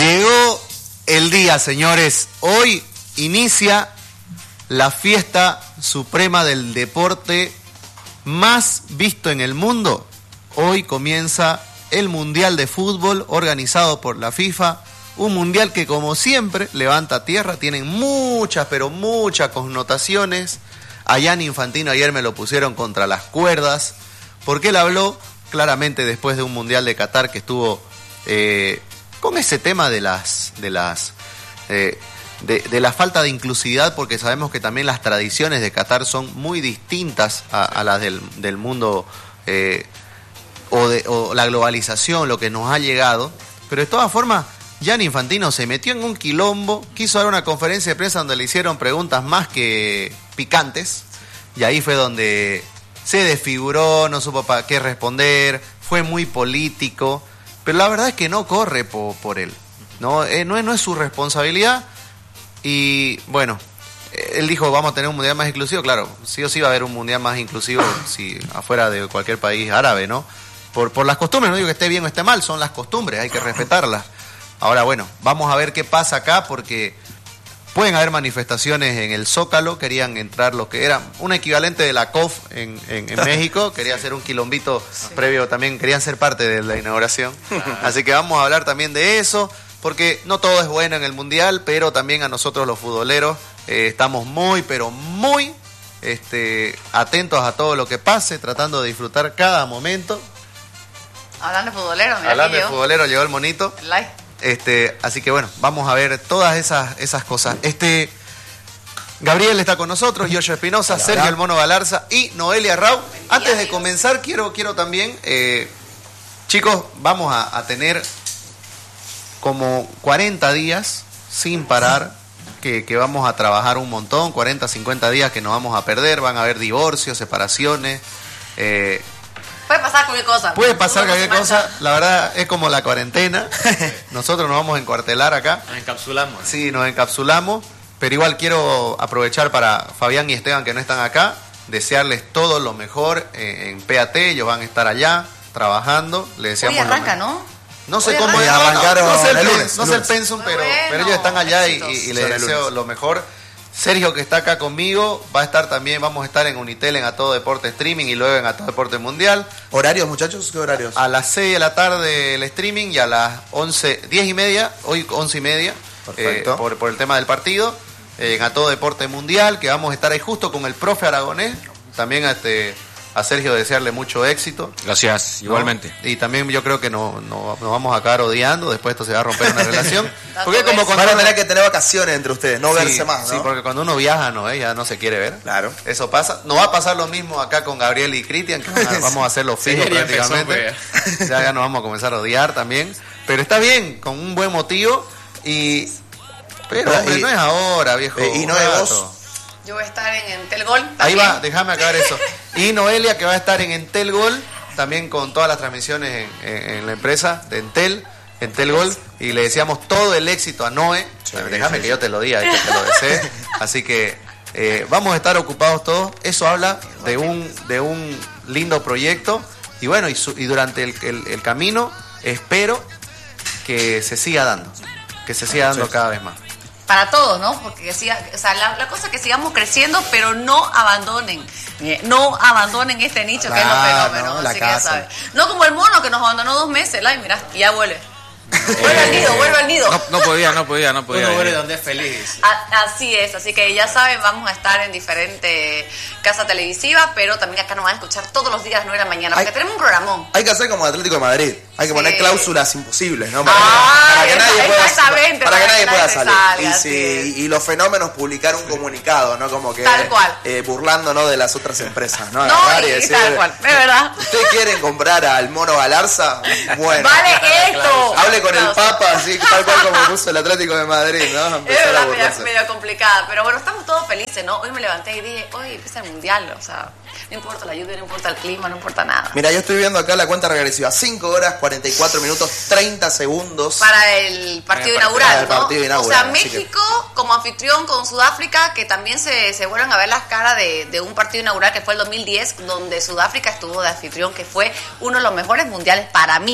Llegó el día, señores. Hoy inicia la fiesta suprema del deporte más visto en el mundo. Hoy comienza el Mundial de Fútbol organizado por la FIFA. Un mundial que, como siempre, levanta tierra. Tienen muchas, pero muchas connotaciones. A Gianni Infantino ayer me lo pusieron contra las cuerdas, porque él habló claramente después de un Mundial de Qatar que estuvo con ese tema de la falta de inclusividad, porque sabemos que también las tradiciones de Qatar son muy distintas a las del mundo o la globalización, lo que nos ha llegado. Pero de todas formas, Gianni Infantino se metió en un quilombo, quiso dar una conferencia de prensa donde le hicieron preguntas más que picantes, y ahí fue donde se desfiguró, no supo para qué responder, fue muy político, pero la verdad es que no corre por él, no es su responsabilidad. Y bueno, él dijo, vamos a tener un mundial más inclusivo. Claro, sí o sí va a haber un mundial más inclusivo si afuera de cualquier país árabe, ¿no? Por las costumbres, no digo que esté bien o esté mal, son las costumbres, hay que respetarlas. Ahora, bueno, vamos a ver qué pasa acá, porque pueden haber manifestaciones en el Zócalo. Querían entrar lo que era un equivalente de la COF en México. Quería hacer un quilombito previo, también querían ser parte de la inauguración. Así que vamos a hablar también de eso, porque no todo es bueno en el Mundial, pero también a nosotros los futboleros estamos muy, pero muy atentos a todo lo que pase, tratando de disfrutar cada momento. Hablando de futbolero, mira. Hablando de futbolero, llegó el monito. El like. Así que bueno, vamos a ver todas esas cosas. Gabriel está con nosotros, Yoyo Espinosa, Sergio El Mono Galarza y Noelia Rau. Antes de comenzar, quiero también, chicos, vamos a tener como 40 días sin parar, que vamos a trabajar un montón, 40, 50 días que nos vamos a perder, van a haber divorcios, separaciones. Puede pasar cualquier cosa. Puede pasar cualquier cosa, la verdad es como la cuarentena. Nosotros nos vamos a encuartelar acá. Nos encapsulamos. Sí, nos encapsulamos, pero igual quiero aprovechar para Fabián y Esteban, que no están acá, desearles todo lo mejor en PAT. Ellos van a estar allá trabajando. Les deseamos hoy arranca, ¿no? No sé hoy cómo arrancaron. No sé el pensum, pero ellos están allá y les deseo lo mejor. Sergio, que está acá conmigo, va a estar también, vamos a estar en Unitel, en A Todo Deporte Streaming, y luego en A Todo Deporte Mundial. ¿Horarios, muchachos? ¿Qué horarios? A las 6 de la tarde el streaming, y a las 10:30, hoy 11:30, por el tema del partido, en A Todo Deporte Mundial, que vamos a estar ahí justo con el profe Aragonés. También a Sergio desearle mucho éxito. Gracias, igualmente. Y también yo creo que nos vamos a acabar odiando, después esto se va a romper una relación. Porque como cuando van a tener que tener vacaciones entre ustedes, no verse más, ¿no? Sí, porque cuando uno viaja, ya no se quiere ver. Claro. Eso pasa. Nos va a pasar lo mismo acá con Gabriel y Cristian, que vamos a hacer los fijos prácticamente. Ya nos vamos a comenzar a odiar también. Pero está bien, con un buen motivo. Pero hombre, no es ahora, viejo. Y no es vos. Yo voy a estar en Entel Gol. Ahí va, déjame acabar eso. Y Noelia, que va a estar en Entel Gol, también con todas las transmisiones en la empresa de Entel Gol. Y le deseamos todo el éxito a Noé. Déjame que yo te lo diga y que te lo desee. Así que vamos a estar ocupados todos. Eso habla de un lindo proyecto. Y bueno, y durante el camino espero que se siga dando. Que se siga dando cada vez más. Para todos, ¿no? Porque la cosa es que sigamos creciendo, pero no abandonen. No abandonen este nicho, que es lo fenómeno. Así que ya saben. No como el mono que nos abandonó 2 meses, mirá, y ya vuelve. Vuelve al nido. No podía. Uno vuelve donde es feliz. Así es, así que ya saben, vamos a estar en diferentes casas televisivas, pero también acá nos van a escuchar todos los días 9 de la mañana, porque tenemos un programón. Hay que hacer como el Atlético de Madrid, hay que poner cláusulas imposibles, ¿no? Para que nadie pueda salir. Y los fenómenos publicar un comunicado, ¿no? Como que tal cual. Burlándonos de las otras empresas, ¿no? Tal cual, es verdad. ¿Ustedes quieren comprar al Mono Galarza? Bueno. Vale esto. Hable con el Papa, así tal cual como puso el Atlético de Madrid, ¿no? Es verdad, medio complicada, pero bueno, estamos todos felices, ¿no? Hoy me levanté y dije, hoy empieza el Mundial, o sea, no importa la lluvia, no importa el clima, no importa nada. Mira, yo estoy viendo acá la cuenta regresiva, 5 horas, 44 minutos, 30 segundos. Para el partido inaugural, ¿no? O sea, México que como anfitrión con Sudáfrica, que también se vuelven a ver las caras de un partido inaugural que fue el 2010, donde Sudáfrica estuvo de anfitrión, que fue uno de los mejores mundiales para mí.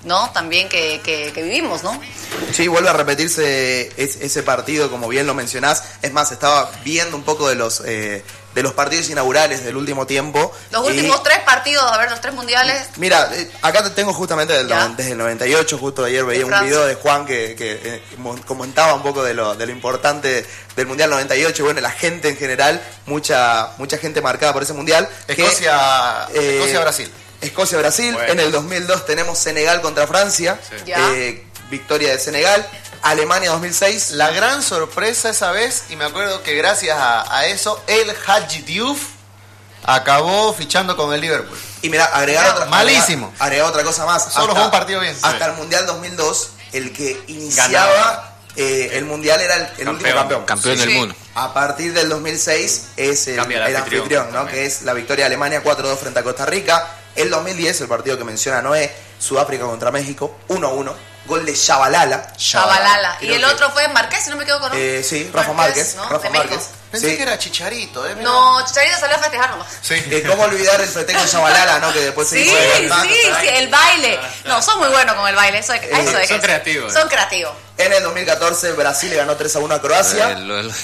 ¿no? También que vivimos, ¿no? Sí, vuelve a repetirse ese partido, como bien lo mencionás. Es más, estaba viendo un poco de los partidos inaugurales del último tiempo. Los últimos 3 partidos, a ver, los 3 mundiales. Mira, acá te tengo justamente desde el 98, justo ayer veía un video de Juan que comentaba un poco de lo importante del Mundial 98. Bueno, la gente en general, mucha gente marcada por ese Mundial. Escocia-Brasil. Escocia-Brasil. Bueno. En el 2002 tenemos Senegal contra Francia. Sí. Victoria de Senegal. Alemania 2006. La gran sorpresa esa vez, y me acuerdo que gracias a eso, el Hadji Diouf acabó fichando con el Liverpool. Y mira, agregar otra cosa más. Solo fue un partido bien. Hasta el Mundial 2002, el que iniciaba el Mundial era el último campeón. Campeón del mundo. A partir del 2006 es el anfitrión, ¿no? Que es la victoria de Alemania 4-2 frente a Costa Rica. El 2010, el partido que menciona Noé, Sudáfrica contra México, 1-1. Gol de Shabalala. Y el otro fue Márquez, si no me equivoco, ¿no? Sí, Rafa Márquez. ¿no? Rafa Márquez. Pensé que era Chicharito, ¿eh? No, Chicharito salió a festejar nomás. Sí. ¿Cómo olvidar el festejo de Shabalala, no? Que después se hizo sí, el baile. No, son muy buenos con el baile. Son creativos. Son creativos. En el 2014, Brasil le ganó 3-1 a Croacia.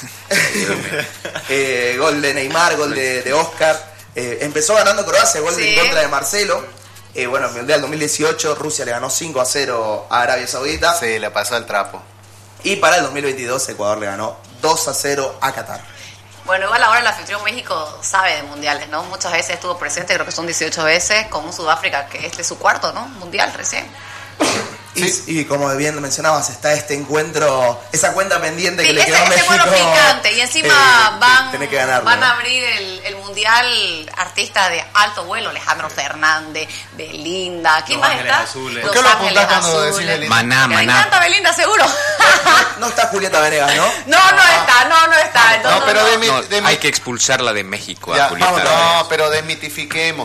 Gol de Neymar, gol de Oscar. Empezó ganando Croacia, gol en contra de Marcelo. Bueno, en el Mundial 2018 Rusia le ganó 5-0 a Arabia Saudita. Sí, le pasó el trapo. Y para el 2022 Ecuador le ganó 2-0 a Qatar. Bueno, igual ahora el anfitrión México sabe de mundiales, ¿no? Muchas veces estuvo presente, creo que son 18 veces, con un Sudáfrica que este es su cuarto, ¿no? Mundial recién. Y como bien mencionabas, está este encuentro, esa cuenta pendiente que le quedó a México. Fue lo picante. Y encima van a ¿no? abrir el mundial artista de alto vuelo, Alejandro Fernández, Belinda. ¿Quién más está? ¿Por qué lo apuntás cuando decís Belinda? Maná. Me encanta Belinda, seguro. No está Julieta Venegas, ¿no? No está. Entonces, no, pero hay que expulsarla de México ya, a Julieta Venegas. No, pero desmitifiquemos.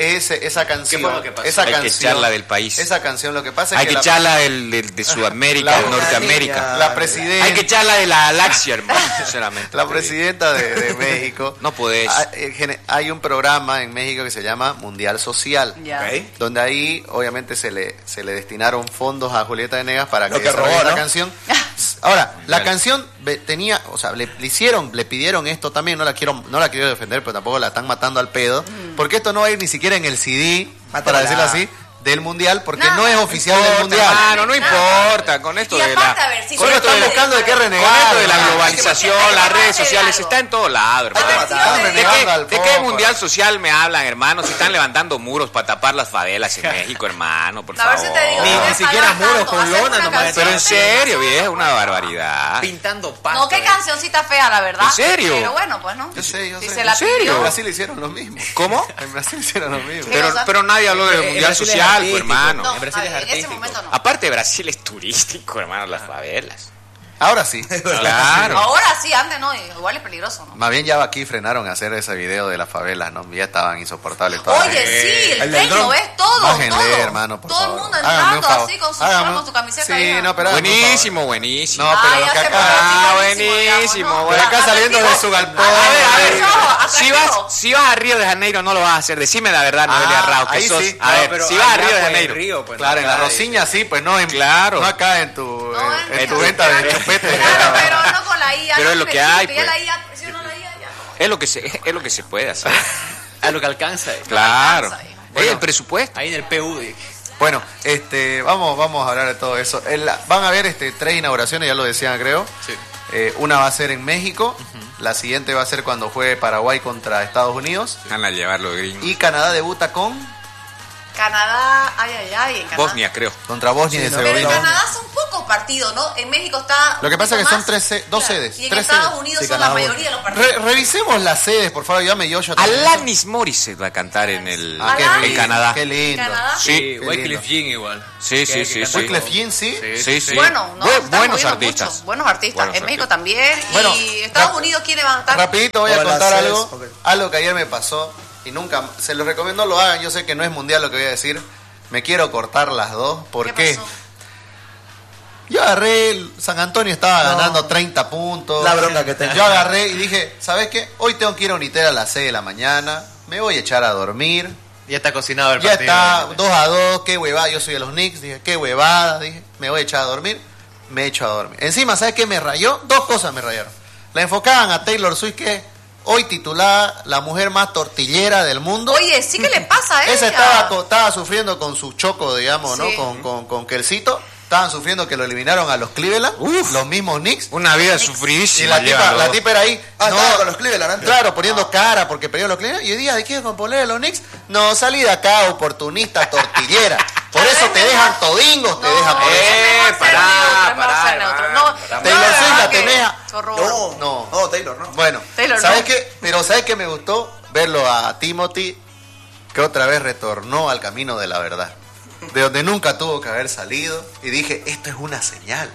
Esa canción. ¿Qué fue lo que pasó? Hay que echarla del país. Esa canción, lo que pasa es hay que echarla de Sudamérica, de Norteamérica. La presidenta. Hay que echarla de la galaxia, hermano, sinceramente. La presidenta de México. No podés. Hay un programa en México que se llama Mundial Social. Okay. Donde ahí, obviamente, se le destinaron fondos a Julieta Venegas para que robó la canción. Ahora, la canción tenía, o sea, le pidieron esto también, no la quiero defender, pero tampoco la están matando al pedo, porque esto no va a ir ni siquiera en el CD, para decirlo así, del mundial, porque no es oficial del mundial. No importa, con esto de la... Solo están buscando de qué renegar. Con esto de la globalización, las redes sociales, está en todo lado, hermano. ¿De qué mundial social me hablan, hermano? Si están levantando muros para tapar las favelas en México, hermano, por favor. Ni siquiera muros con lona nomás. Pero en serio, viejo, una barbaridad. Pintando pasto. No, qué cancioncita fea, la verdad. ¿En serio? Pero bueno, pues no. Yo sé. ¿En serio? En Brasil hicieron lo mismo. ¿Cómo? En Brasil hicieron lo mismo. Pero nadie habló del mundial social, hermano. No, en Brasil es artístico. En ese momento no. Aparte, Brasil es turístico, hermano, las favelas. Ahora sí. Claro. Ahora sí, antes no, igual es peligroso, ¿no? Más bien ya aquí frenaron a hacer ese video de las favelas, ¿no? Ya estaban insoportables todas. Oye, sí, el techno, ¿ves? Todo, bájenle, todo. hermano, por todo favor. el mundo entrando así con su camiseta. Sí, ahí, no, pero buenísimo. No, pero lo que acá... buenísimo. Pero acá saliendo de su galpón. A ver, si vas a Río de Janeiro no lo vas a hacer. Decime la verdad, Noelia Rao, que sos. Sí. A ver, si vas a Río de Janeiro. Claro, en la Rosiña sí, pues no claro. No acá en tu venta de chupete. Claro, pero no con la IA. Pero es lo que hay, pues. La IA, si uno la IA ya. Es lo que se puede hacer. A lo que alcanza. Claro. Oye, el presupuesto. Ahí en el PU. Bueno, vamos a hablar de todo eso. Van a haber 3 inauguraciones, ya lo decían, creo. Sí. Una va a ser en México, la siguiente va a ser cuando juegue Paraguay contra Estados Unidos. Van a llevarlo de gringo. Y Canadá debuta con Canadá, en Canadá. Bosnia, creo. Contra Bosnia y Herzegovina. Pero en Canadá son pocos partidos, ¿no? En México está... Lo que pasa es que son 2 sedes. sedes. Y en Estados Unidos son la mayoría de los partidos. Revisemos las sedes, por favor, llame yo. Alanis Morissette va a cantar en en Canadá. Qué lindo. Sí, Wyclef Jean igual. Sí. Wyclef Jean, sí. Sí. Bueno, buenos artistas. Buenos artistas. En México también. Bueno, y Estados Unidos, ¿quiénes van a estar? Rapidito voy a contar algo que ayer me pasó y nunca, se los recomiendo lo hagan. Yo sé que no es mundial lo que voy a decir. Me quiero cortar las dos. ¿Por qué? Yo agarré, San Antonio estaba ganando 30 puntos. La bronca que tengo. Yo agarré y dije, ¿sabes qué? Hoy tengo que ir a Unitera a las 6 de la mañana. Me voy a echar a dormir. Ya está cocinado el Ya partido. está 2-2, qué huevada, yo soy de los Knicks, dije, qué huevada, dije, me voy a echar a dormir, me echo a dormir. Encima, ¿sabes qué me rayó? Dos cosas me rayaron. La enfocaban a Taylor Swift, que hoy titulada la mujer más tortillera del mundo. Oye, ¿sí qué le pasa a ella? Esa estaba sufriendo con su choco, digamos, Sí. ¿no? Con Kelsito. Estaban sufriendo que lo eliminaron a los Cleveland, los mismos Knicks. Una vida Y sufridísima. la tipa era ahí. Estaba con los Cleveland antes. Claro, poniendo cara porque perdieron los Cleveland. Y hoy día, ¿de qué componer los Knicks? No, salí de acá, oportunista, tortillera. Por eso te dejan todingos, te dejan por eso. Taylor Swift la tenés. No, Taylor, no. Bueno, Taylor, ¿sabes no. qué? Pero ¿sabes qué me gustó? Verlo a Timothy, que otra vez retornó al camino de la verdad. De donde nunca tuvo que haber salido. Y dije, esto es una señal.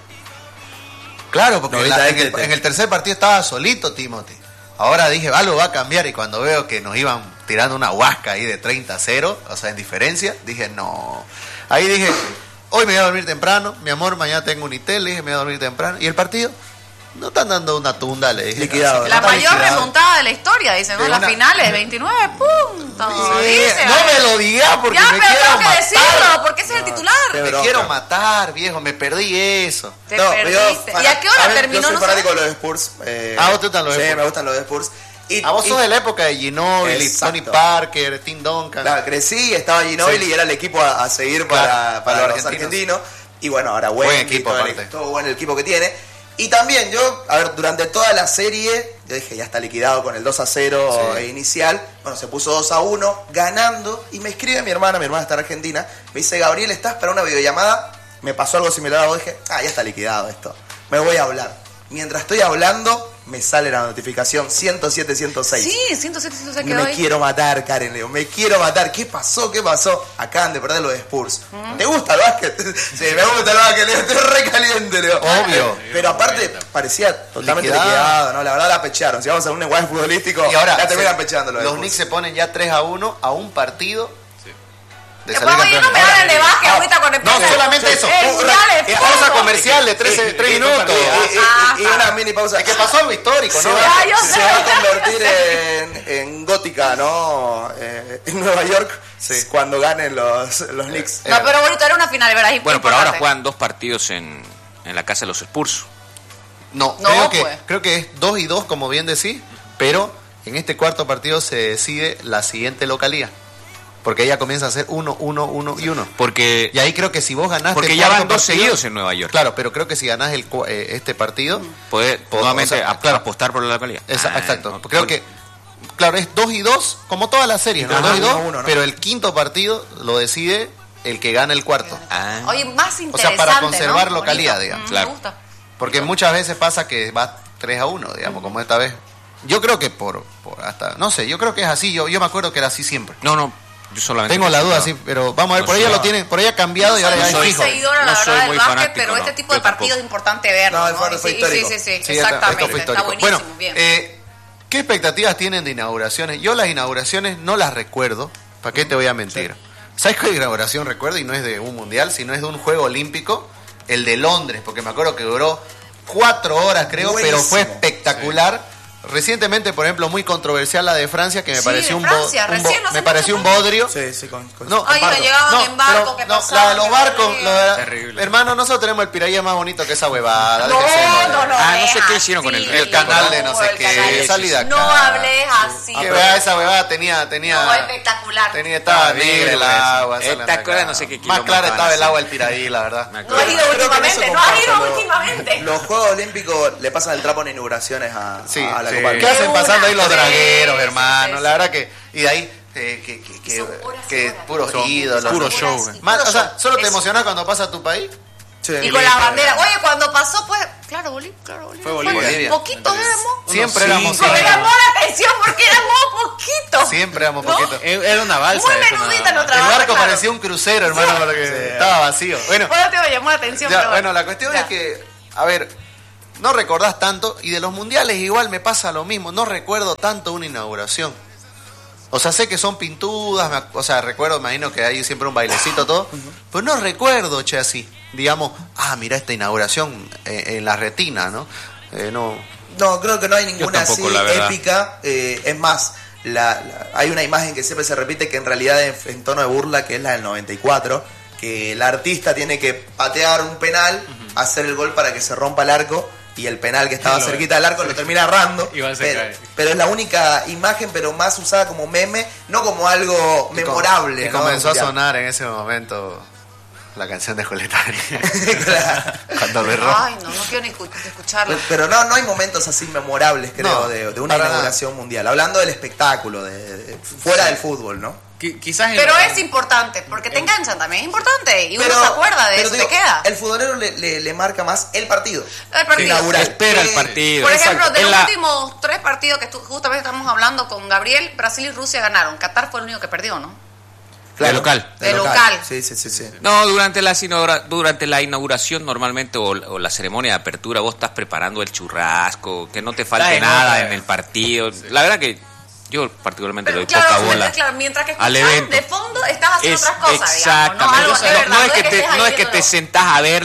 Claro, porque No, en el tercer partido estaba solito Timothy. Ahora dije, algo va a cambiar. Y cuando veo que nos iban tirando una huasca ahí de 30-0, o sea, en diferencia, dije, no. Ahí dije, hoy me voy a dormir temprano. Mi amor, mañana tengo un ITEL. Le dije, me voy a dormir temprano. ¿Y el partido? No están dando una tunda, le dije. Liquidado. La Está mayor liquidado. remontada de la historia, dicen, ¿no? De Las una- finales, 29 puntos. Sí, Dice, no me lo digas porque ya, me pero quiero tengo que matar. decirlo, porque ese es el titular. qué Me bronca. quiero matar, viejo. Me perdí eso. Te No, perdiste. yo, ¿Y a qué hora ver, terminó? Yo soy No fanático sabes. de los Spurs. ¿A vos te gustan los Sí, Spurs? me gustan los Spurs. Y, A vos sos y- de la época de Ginobili, Exacto. Tony Parker, Tim Duncan. Claro, crecí, estaba Ginobili Sí. y era el equipo a seguir Claro, para los los argentinos. argentinos. Y bueno, ahora Buen Wemby, equipo, aparte. todo bueno el equipo que tiene. Y también yo, a ver, durante toda la serie, yo dije, ya está liquidado con el 2-0 inicial. Bueno, se puso 2-1, ganando. Y me escribe mi hermana está en Argentina. Me dice, Gabriel, ¿estás para una videollamada? Me pasó algo similar a vos. Dije, ya está liquidado esto. Me voy a hablar. Mientras estoy hablando, me sale la notificación 107-106. Sí, 107 se Me quedó ahí. quiero matar, Karen Leo. Me quiero matar. ¿Qué pasó? ¿Qué pasó? Acaban de perder los Spurs. ¿Te gusta el básquet? Sí, me gusta el básquet, Leo. Estoy re caliente, Leo. Obvio. Pero aparte, parecía totalmente liquidado, ¿no? La verdad la pechearon. Si vamos a un lenguaje futbolístico, Y ahora la terminan pecheando los los Spurs. Knicks se ponen ya 3-1 a un partido de Después, salir oye, no me campeones. hablen de básquet ahorita con el No, solamente eso. Pausa comercial de 3 minutos. Y una mini pausa. Es que pasó algo histórico, ¿no? Ya, yo Se sé. va a convertir en gótica, ¿no? En Nueva York, cuando ganen los Knicks. No, pero bonito, era una final, ¿verdad? Bueno, pero ahora Importante. juegan 2 partidos en la casa de los Spurs. No, No, creo que es 2-2, como bien decís, pero en este cuarto partido se decide la siguiente localía. Porque ella comienza a ser 1, 1, 1 y 1. Porque Y ahí creo que si vos ganaste Porque el ya cuarto van 2 partido- seguidos en Nueva York. Claro, pero creo que si ganás este partido, Puede nuevamente o sea, claro. apostar por la localidad. exacto. No, Creo que, claro, es 2-2, como todas las series, ¿no? Ajá, 2-2, 1-1, ¿no? pero el quinto partido lo decide el que gana el cuarto. Ah. Oye, más O interesante, sea, para conservar ¿no? localidad, Bonito. digamos. Claro. Me gusta. Porque muchas veces pasa que va 3-1, digamos, como esta vez. Yo creo que por hasta, no sé, yo creo que es así, yo me acuerdo que era así siempre. No, yo solamente... Tengo la duda, sí, pero vamos a ver, No por ella sé. lo tienen, por ella ha cambiado y ahora ya No es soy fijo. seguidora, No la soy verdad, muy del básquet, fanático, pero no. este tipo de Yo tampoco. partidos es importante verlo, No, ¿no? fue Sí, histórico. sí, Sí, exactamente. esto fue Está histórico. buenísimo, Bueno, bien. ¿qué expectativas tienen de inauguraciones? Yo las inauguraciones no las recuerdo, ¿para qué te voy a mentir? ¿Sabes qué inauguración recuerdo? Y no es de un mundial, sino es de un juego olímpico, el de Londres, porque me acuerdo que duró 4 horas, creo, Buenísimo. pero fue espectacular. Recientemente, por ejemplo, muy controversial la de Francia, que me Sí, pareció de Francia, recién, no sé me pareció un mucho. bodrio. Sí, con No, Ay, barco. me llegaban en barco, pero ¿qué no, pasaba? la de los barcos, Terrible. lo de- Terrible. hermano, nosotros tenemos el Piraí más bonito que esa huevada. No, déjese, no, no. Ah, no sé es qué hicieron con así. el canal de no sé el qué, canal. salí de acá. No hables así. Que vea, esa huevada tenía No, espectacular. estaba Ah, bien, negra el pues. agua. Esta cosa no sé qué Más quilombo clara estaban estaba el haciendo. agua del Piraí, la verdad. Me No acuerdo. has ido Creo que en eso últimamente, no has ido comparto, últimamente. Los Juegos Olímpicos le pasan el trapo en inauguraciones a Sí, la sí. Copa del ¿Qué Mundo. hacen pasando ahí los Sí, dragueros, sí, hermano? sí, La sí. verdad que... Y de ahí... Son horas y que horas. puros Son ídolos. puro ¿no? show, güey. Más, Puro o sea, show. ¿solo te Eso. emocionás cuando pasa a tu país? Sí. Y con la bandera. Oye, cuando pasó, pues, claro, Bolivia. Fue Bolivia. Poquitos éramos. Siempre éramos Me cinco. llamó la atención porque éramos poquitos. Siempre éramos ¿No? poquitos. Era una balsa. Muy eso, menudita nada más. nuestra El barca, barco claro. parecía un crucero, hermano, porque estaba vacío. Bueno, Bueno, te llamó la atención. ya, pero bueno, la cuestión ya. es que, a ver, no recordás tanto, y de los mundiales igual me pasa lo mismo, no recuerdo tanto una inauguración. O sea, sé que son pintudas, o sea, recuerdo, imagino que hay siempre un bailecito, todo, pero no recuerdo, che, así, digamos, mira esta inauguración en la retina, ¿no? No. No, creo que no hay ninguna tampoco, así la verdad. épica. Es más, hay una imagen que siempre se repite que en realidad es en tono de burla, que es la del 94, que el artista tiene que patear un penal, hacer el gol para que se rompa el arco, y el penal que estaba cerquita del arco lo termina errando, pero es la única imagen, pero más usada como meme, no como algo memorable. Y comenzó a sonar en ese momento la canción de Julieta Claro. Cuando berró. Ay, no quiero ni escucharla. Pero no hay momentos así memorables, creo, de una inauguración mundial. Hablando del espectáculo, fuera del fútbol, ¿no? Pero es importante, porque te enganchan también, es importante. Y uno se acuerda de eso, te queda. El futbolero le marca más el partido. El partido. Espera el partido. Por ejemplo, de los últimos 3 partidos que justamente estamos hablando con Gabriel, Brasil y Rusia ganaron. Qatar fue el único que perdió, ¿no? Claro, de local. Sí. No, durante la inauguración normalmente o la ceremonia de apertura vos estás preparando el churrasco, que no te falte nada en el partido. La verdad que yo particularmente le doy poca bola. Claro, mientras que al escuchas evento. de fondo estás haciendo otras cosas, exactamente. digamos, ¿no? No es que te sentás a ver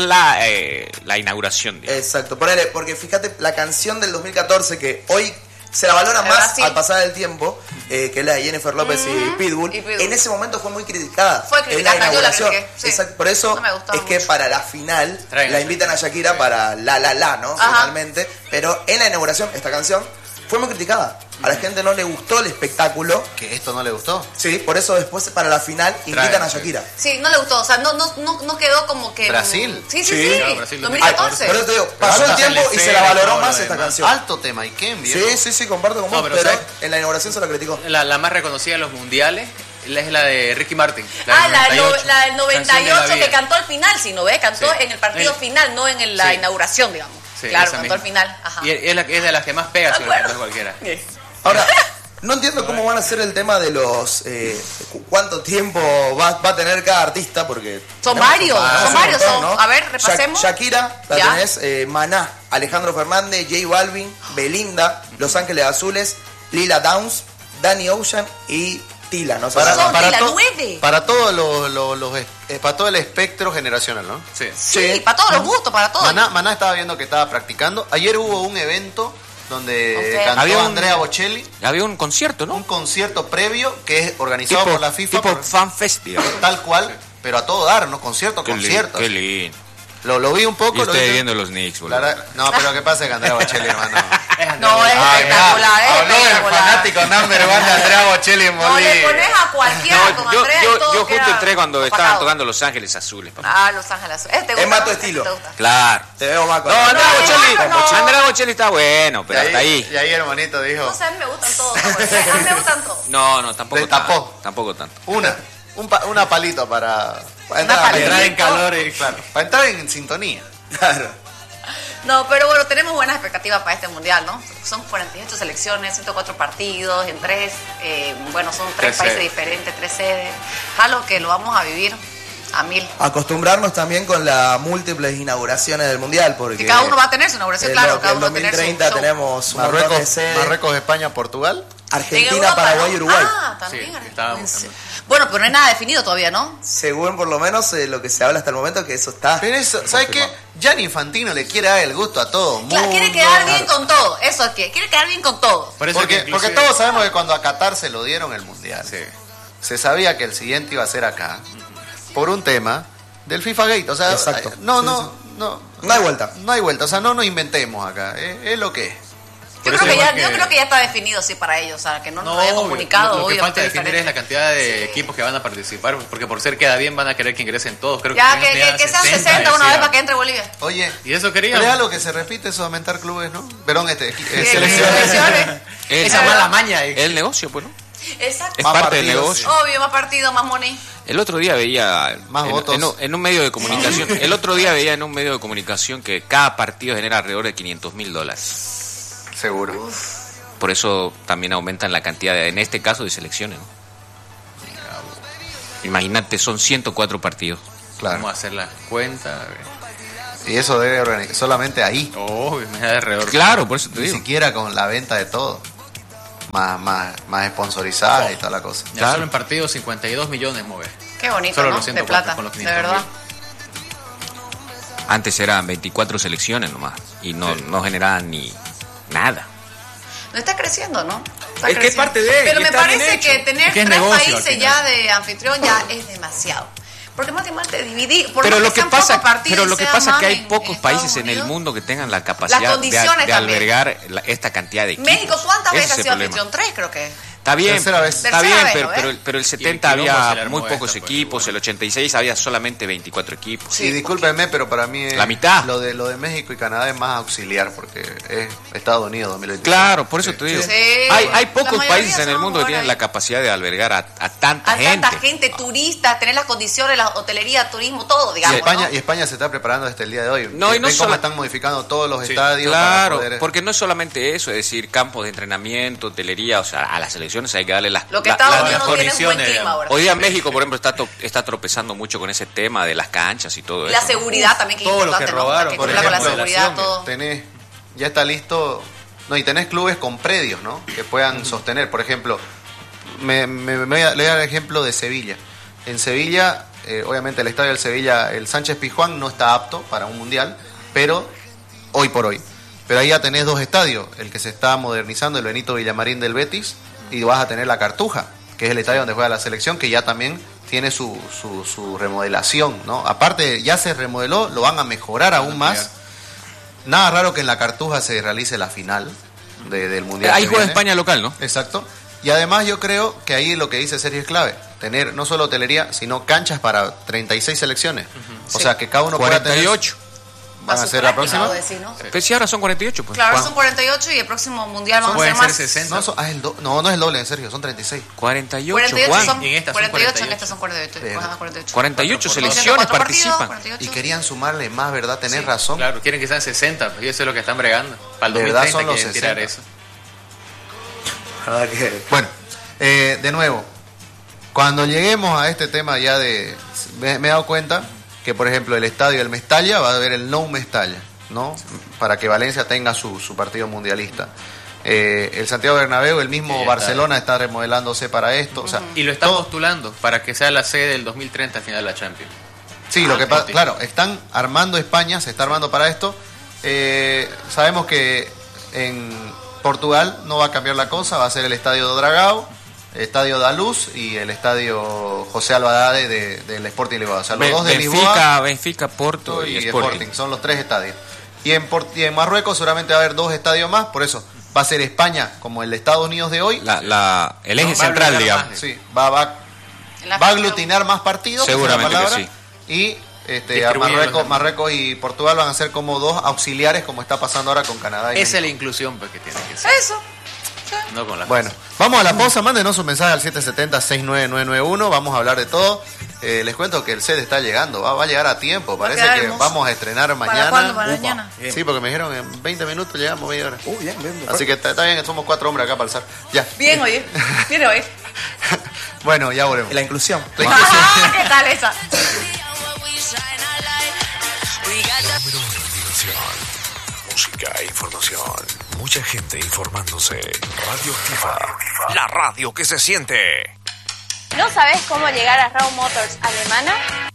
la inauguración. Digamos. Exacto, porque fíjate, la canción del 2014 que hoy se la valora más Brasil. al pasar el tiempo, que es la de Jennifer López y Pitbull, en ese momento fue muy criticada. Fue criticada, en la inauguración. yo la critiqué, sí. Exacto, por eso es que mucho. para la final la invitan a Shakira para ¿no? Finalmente, pero en la inauguración esta canción fue muy criticada. A la gente no le gustó el espectáculo. ¿Que esto no le gustó? Sí, por eso después para la final invitan a Shakira. Sí, no le gustó, o sea, no quedó como que... ¿Brasil? Sí. Claro, Brasil 2014. Por eso te digo, pasó el tiempo y se la valoró más esta canción. Alto tema, ¿y qué envío? Sí, comparto con vos, pero en la inauguración se la criticó. La más reconocida de los mundiales es la de Ricky Martin. La del 98 que cantó al final, si no ves, cantó en el partido final, no en la inauguración, digamos. Sí, claro, cantó al final. Ajá. Y es de las que más pega, si no cualquiera. Ahora, no entiendo cómo van a ser el tema de los... cuánto tiempo va a tener cada artista, porque... Son varios. ¿no? A ver, repasemos. Shakira, la tenés, Maná, Alejandro Fernández, J Balvin, Belinda, Los Ángeles Azules, Lila Downs, Danny Ocean y Tila, ¿no? Para todo el espectro generacional, ¿no? Sí, para todos los gustos, para todos. Maná estaba viendo que estaba practicando. Ayer hubo un evento donde cantó Andrea Bocelli. Había un concierto, ¿no? Un concierto previo que es organizado por la FIFA. Tipo fan festival. Tal cual, pero a todo dar, ¿no? Concierto. Qué lindo. Lo vi un poco. Y estoy viendo los Knicks, boludo. No, pero ¿qué pasa que Andrea Bocelli, hermano? No, es espectacular, es Habló el fanático number one de Andrea Bocelli en Bolivia. No le pones a cualquiera con Andrea y todo yo justo queda entré cuando opacado. estaban tocando Los Ángeles Azules, papá. Ah, Los Ángeles Azules. Es más tu estilo. Claro. Te veo más con... No, Andrea Bocelli está bueno, pero hasta ahí. Y ahí, hermanito, dijo... No sé, a mí me gustan todos. A mí me gustan todos. No, tampoco tapó. Tampoco tanto. Una palito para entrar en calor. Claro, para entrar en sintonía. Claro. No, pero bueno, tenemos buenas expectativas para este mundial, ¿no? Son 48 selecciones, 104 partidos en 3, son 3 países diferentes, 3 sedes. Jalo que lo vamos a vivir a 1000. Acostumbrarnos también con las múltiples inauguraciones del mundial, porque... Que cada uno va a tener su inauguración, claro. Cada en uno va a tener 2030 tenemos Marruecos, España, Portugal. Argentina, Paraguay y Uruguay. También. Sí, bueno, pero no hay nada definido todavía, ¿no? Según por lo menos lo que se habla hasta el momento, que eso está... Pero eso, ¿sabes qué? Gianni Infantino le quiere dar el gusto a todo mundo. Claro, quiere quedar bien con todo. ¿Eso es qué? Quiere quedar bien con todo. Porque todos sabemos que cuando a Qatar se lo dieron el mundial, se sabía que el siguiente iba a ser acá, por un tema del FIFA Gate. O sea, exacto. No hay vuelta. No hay vuelta, o sea, no nos inventemos acá. Es lo que es. Yo creo que ya está definido, sí, para ellos, o sea, que no nos haya comunicado. Lo que falta definir es la cantidad de equipos que van a participar, porque por ser queda bien van a querer que ingresen todos. Creo que sean 60 una vez para que entre Bolivia. Oye, y eso queríamos. Pero es algo que se repite, eso de aumentar clubes, ¿no? Perdón, selecciones. Esa mala maña. El negocio, pues, ¿no? Exacto. Es parte del negocio. Obvio, más partido, más money. El otro día veía más votos en un medio de comunicación. El otro día veía en un medio de comunicación que cada partido genera alrededor de $500,000. Seguro. Por eso también aumentan la cantidad, en este caso, de selecciones, ¿no? Imagínate, son 104 partidos. Claro. Vamos a hacer la cuenta. Y eso debe organizar solamente ahí. Me da alrededor. Claro, por eso te digo. Ni siquiera con la venta de todo. Más sponsorizadas y toda la cosa. Ya solo en partidos 52 millones mueve. Qué bonito, solo ¿no? Los 104 de plata, con los de verdad. Antes eran 24 selecciones nomás y no generaban ni nada. No está creciendo, ¿no? Es que es parte de... Pero me parece que tener 3 países ya de anfitrión ya es demasiado. Porque más te dividir. Pero lo que pasa es que hay pocos países en el mundo que tengan la capacidad de albergar esta cantidad de equipos. México, ¿cuántas veces ha sido anfitrión? 3, creo que. Está bien, vez, pero el 70 había muy pocos equipos, el 86 había solamente 24 equipos. Sí, discúlpenme, pero para mí la mitad. Lo de México y Canadá es más auxiliar porque es Estados Unidos 2023. Claro, por eso te digo. Sí, hay pocos países en el mundo que tienen la capacidad de albergar a tanta gente. Tanta gente, turistas, tener las condiciones, la hotelería, turismo, todo, digamos. Y España se está preparando desde el día de hoy. No, y no cómo están modificando todos los estadios. Claro, porque no es solamente eso, es decir, campos de entrenamiento, hotelería, o sea, a las selecciones hay que darle las condiciones. Hoy día México, por ejemplo, está tropezando mucho con ese tema de las canchas y todo y eso. la seguridad también, que todo es importante, lo que robaron, ¿no? Por ejemplo, con la seguridad, todo. Ya está listo. No, y tenés clubes con predios, ¿no? Que puedan sostener. Por ejemplo, le voy a dar el ejemplo de Sevilla. En Sevilla, obviamente el estadio del Sevilla, el Sánchez Pizjuán, no está apto para un mundial, pero hoy por hoy. Pero ahí ya tenés 2 estadios, el que se está modernizando, el Benito Villamarín del Betis, y vas a tener la Cartuja, que es el estadio donde juega la selección, que ya también tiene su remodelación, ¿no? Aparte, ya se remodeló, lo van a mejorar aún más. Nada raro que en la Cartuja se realice la final del Mundial. Ahí juega España local, ¿no? Exacto. Y además yo creo que ahí lo que dice Sergio es clave. Tener no solo hotelería, sino canchas para 36 selecciones. O sea, que cada uno pueda tener... 48. ¿Van a ser la próxima? Pero si ahora son 48, pues. Claro, son 48 y el próximo mundial vamos a hacer más. 60. No es el doble, en serio, son 36. 48, Juan. Y en estas son 48. 48 selecciones participan. Y querían sumarle más, ¿verdad? Tenés razón. Claro, quieren que sean 60, y eso es lo que están bregando. Para el De 2030 verdad son los quieren 60. tirar eso. Bueno, de nuevo, cuando lleguemos a este tema ya me he dado cuenta que, por ejemplo, el estadio del Mestalla va a haber el No Mestalla, ¿no? Para que Valencia tenga su partido mundialista. El Santiago Bernabéu, el mismo Barcelona está remodelándose para esto. O sea, y lo están postulando para que sea la sede del 2030 al final de la Champions. Sí, lo que pasa, claro, están armando España, se está armando para esto. Sabemos que en Portugal no va a cambiar la cosa, va a ser el Estadio do Dragao, el Estadio da Luz y el Estadio José Albalade del Sporting Lisboa. O sea, los dos de Lisboa, Benfica, Porto y Sporting. Son los 3 estadios. Y en Marruecos seguramente va a haber 2 estadios más, por eso va a ser España como el Estados Unidos de hoy. El eje central, digamos. Sí, va a aglutinar más partidos, seguramente que sí. Y Marruecos y Portugal van a ser como 2 auxiliares, como está pasando ahora con Canadá y Esa es la inclusión pues, que tiene que ser. Eso. No con la bueno, vamos a la pausa. Mándenos un mensaje al 770-69991. Vamos a hablar de todo. Les cuento que el set está llegando. Va a llegar a tiempo. Parece que vamos a estrenar mañana. ¿Para cuándo? ¿Para mañana? Sí, porque me dijeron en 20 minutos llegamos, media hora. Bien. Así que está bien, somos 4 hombres acá para alzar. Ya. Bien, oye. Bien, oye. Bueno, ya volvemos. La inclusión. ¿Qué tal esa? Número 1 en diversión, música e información. Mucha gente informándose. Radio Activa, la radio que se siente. ¿No sabes cómo llegar a Raw Motors Alemana?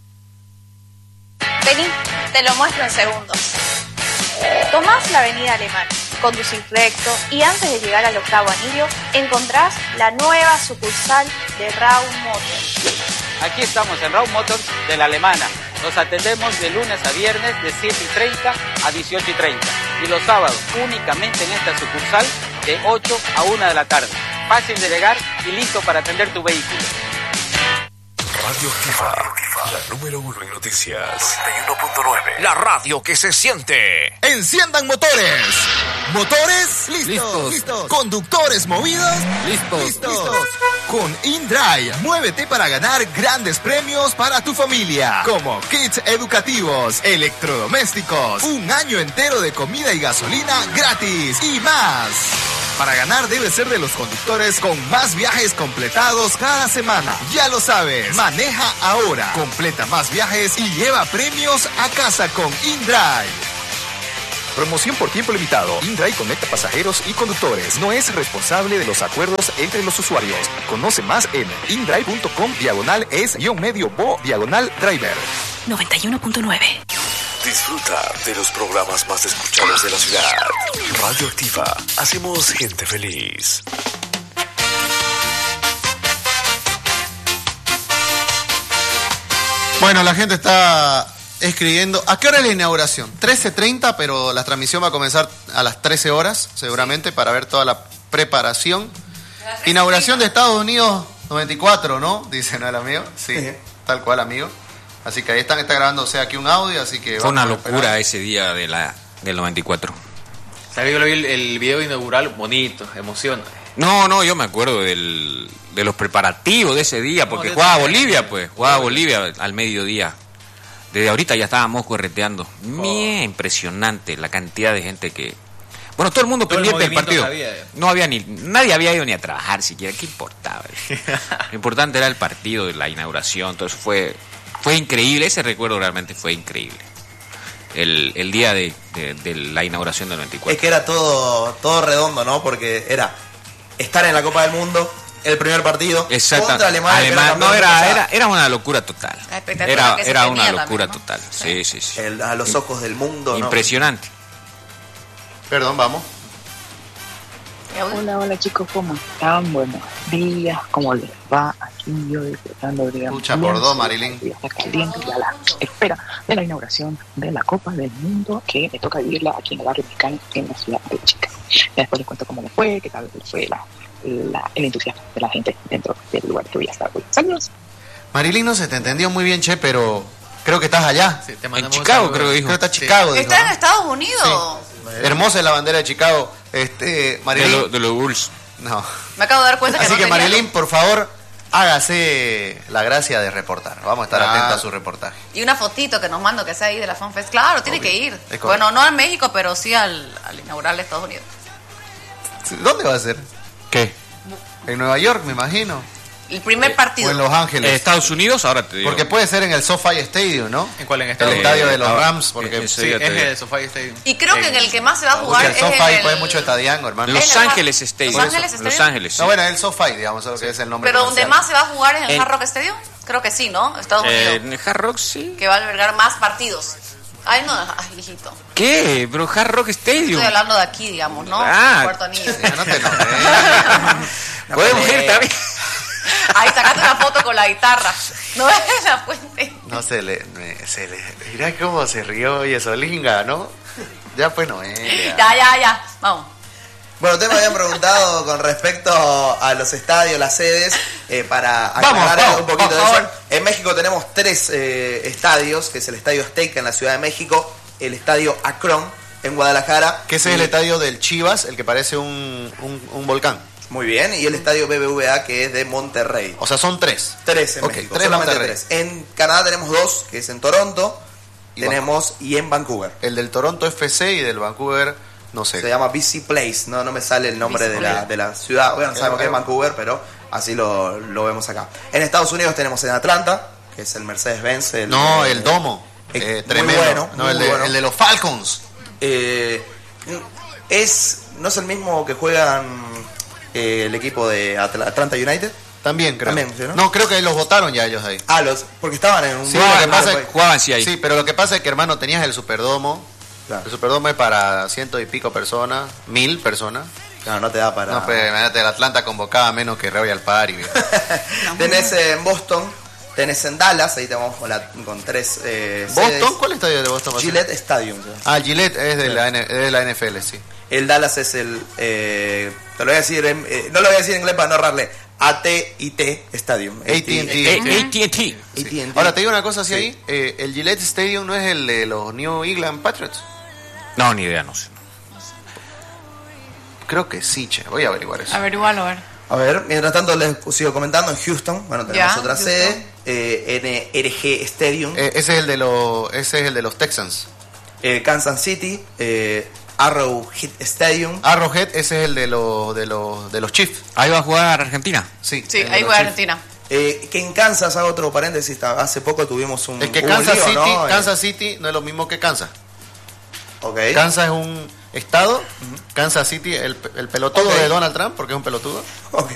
Vení, te lo muestro en segundos. Tomás la avenida Alemana, conducís recto y antes de llegar al 8º anillo encontrás la nueva sucursal de Raw Motors. Aquí estamos en Raw Motors de la Alemana. Los atendemos de lunes a viernes de 7:30 a 18:30 y los sábados únicamente en esta sucursal de 8 a 1 de la tarde. Fácil de llegar y listo para atender tu vehículo. Radio Activa, la número 1 en noticias. 91.9, la radio que se siente. Enciendan motores. Motores listos. Conductores movidos listos. Con InDrive, muévete para ganar grandes premios para tu familia, como kits educativos, electrodomésticos, un año entero de comida y gasolina gratis y más. Para ganar debes ser de los conductores con más viajes completados cada semana. Ya lo sabes, maneja ahora, completa más viajes y lleva premios a casa con InDrive. Promoción por tiempo limitado. InDrive conecta pasajeros y conductores. No es responsable de los acuerdos entre los usuarios. Conoce más en indrive.com/es-medio-bo/driver. 91.9. Disfruta de los programas más escuchados de la ciudad. Radio Activa. Hacemos gente feliz. Bueno, la gente está escribiendo. ¿A qué hora es la inauguración? 13:30, pero la transmisión va a comenzar a las 13 horas, seguramente, para ver toda la preparación. Inauguración de Estados Unidos 94, ¿no? Dice, ¿no, el amigo? Sí, tal cual, amigo. Así que ahí está grabándose aquí un audio, así que... Fue una locura ese día del 94. ¿Sabes? Yo lo vi el video inaugural, bonito, emociona. No, yo me acuerdo de los preparativos de ese día, porque jugaba Bolivia, pues, jugaba Bolivia al mediodía. Desde ahorita ya estábamos correteando. Impresionante la cantidad de gente que... Bueno, todo el mundo pendiente del partido. No había nadie había ido ni a trabajar siquiera, ¿qué importaba? Lo importante era el partido, la inauguración, todo eso fue increíble, ese recuerdo realmente fue increíble. El día de la inauguración del 94. Es que era todo redondo, ¿no? Porque era estar en la Copa del Mundo, el primer partido contra Alemania. Era una locura total. Era una locura total. Sí. A los ojos del mundo. Impresionante. ¿No? Perdón, vamos. Hola chicos, ¿cómo están? Buenos días, ¿cómo les va? Aquí yo disfrutando de... Escucha por dos, Marilyn. Está caliente y a la espera de la inauguración de la Copa del Mundo, que me toca vivirla aquí en el barrio mexicano, en la ciudad de Chicago. Después les cuento cómo me fue, qué tal fue el entusiasmo de la gente dentro del lugar que voy a estar hoy. ¡Saludos! Marilyn, no se te entendió muy bien, che, pero creo que estás allá. Sí, en Chicago, creo que dijo. Creo que está Chicago. Está en Estados Unidos. Sí. Hermosa es la bandera de Chicago. Marilyn. De los Bulls. No. Me acabo de dar cuenta que Así no que tenía... Marilyn, por favor, hágase la gracia de reportar. Vamos a estar atentos a su reportaje. Y una fotito que nos mando que sea ahí de la FanFest. Claro, tiene que ir. Bueno, no a México, pero sí al inaugural de Estados Unidos. ¿Dónde va a ser? ¿Qué? En Nueva York, me imagino. El primer partido. O en Los Ángeles. Estados Unidos, ahora te digo. Porque puede ser en el SoFi Stadium, ¿no? ¿En cuál? En el estadio de los Rams. Porque sí, es el SoFi Stadium. Y creo que en el que más se va a jugar el SoFi puede mucho estadiango, hermano. Los Ángeles Stadium. Los Ángeles. No, bueno, el SoFi, digamos, es lo que es el nombre. Pero donde más se va a jugar es en el Hard Rock Stadium. Creo que sí, ¿no? Estados Unidos. En el Hard Rock, sí. Que va a albergar más partidos. Ay, no, hijito. ¿Qué? Bro, Hard Rock Stadium. Estoy hablando de aquí, digamos, ¿no? Cuarto anillo. No te enojes. Podemos ir también. Ahí sacaste una foto con la guitarra. No es la fuente. No se le. Mirá cómo se rió y eso, linga, ¿no? Ya pues no es. Ya. Vamos. Bueno, ustedes me habían preguntado con respecto a los estadios, las sedes, para aclarar un poquito de eso. En México tenemos 3 estadios, que es el Estadio Azteca en la Ciudad de México, el Estadio Akron en Guadalajara. Que ese es el estadio del Chivas, el que parece un volcán. Muy bien, y el estadio BBVA, que es de Monterrey. O sea, son 3. 3 en México, solamente 3. En Canadá tenemos 2, que es en Toronto, y en Vancouver. El del Toronto FC y del Vancouver, no sé. Se llama BC Place, no me sale el nombre de la ciudad. Bueno, sabemos que es Vancouver, pero así lo vemos acá. En Estados Unidos tenemos en Atlanta, que es el Mercedes-Benz. El Domo. Tremendo. Bueno, no, el de los Falcons. No es el mismo que juegan... el equipo de Atlanta United. También creo. ¿Sí, no? No, creo que los votaron ya ellos ahí. Porque estaban en un... Sí, lo que pasa jugaban sí ahí. Sí, pero lo que pasa es que, hermano, tenías el Superdomo. Claro. El Superdomo es para 100 y pico personas, 1000 personas. Claro, no te da para... No, pero imagínate, el Atlanta convocaba menos que Royal Party. Tenés en Boston, tenés en Dallas, ahí te vamos con 3 ¿Boston? sedes. ¿Cuál estadio de Boston? Gillette Stadium. Gillette es de la NFL, sí. El Dallas es el... te lo voy a decir no lo voy a decir en inglés para no ahorrarle. AT&T Stadium. AT&T. Ahora te digo una cosa así ahí. El Gillette Stadium no es el de los New England Patriots. No, ni idea, no sé. Creo que sí, che. Voy a averiguar eso. Averigualo, a ver. A ver, mientras tanto les sigo comentando. En Houston, bueno, tenemos otra sede. NRG Stadium. Ese es el de los Texans. Kansas City. Arrowhead Stadium. Arrowhead, ese es el de los Chiefs. Ahí va a jugar Argentina. Sí, ahí juega Argentina. Que en Kansas, hago otro paréntesis, hace poco tuvimos un... Es que Kansas City no es lo mismo que Kansas. Okay. Kansas es un estado, Kansas City, el pelotudo de Donald Trump, porque es un pelotudo.